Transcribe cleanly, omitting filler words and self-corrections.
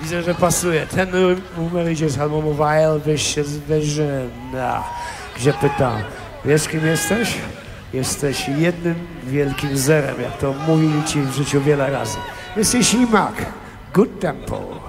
Widzę, że pasuje. Ten numer idzie z albumu Wild, weź się zwierzyna. Gdzie pytam, wiesz kim jesteś? Jesteś jednym wielkim zerem, jak to mówili ci w życiu wiele razy. Jesteś Imak. Good Tempo.